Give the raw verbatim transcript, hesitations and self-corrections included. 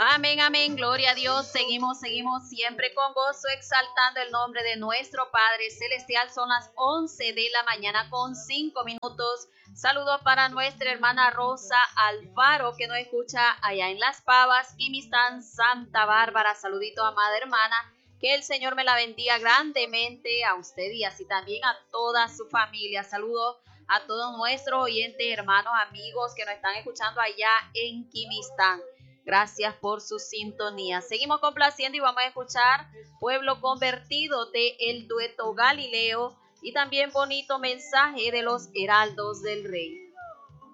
Amén, amén, gloria a Dios. Seguimos, seguimos siempre con gozo, exaltando el nombre de nuestro Padre Celestial. Son las once de la mañana con cinco minutos. Saludos para nuestra hermana Rosa Alfaro, que nos escucha allá en Las Pavas, Quimistán, Santa Bárbara. Saludito, amada hermana. Que el Señor me la bendiga grandemente a usted y así también a toda su familia. Saludos a todos nuestros oyentes, hermanos, amigos que nos están escuchando allá en Quimistán. Gracias por su sintonía. Seguimos complaciendo y vamos a escuchar Pueblo Convertido de el dueto Galileo y también bonito mensaje de los Heraldos del Rey.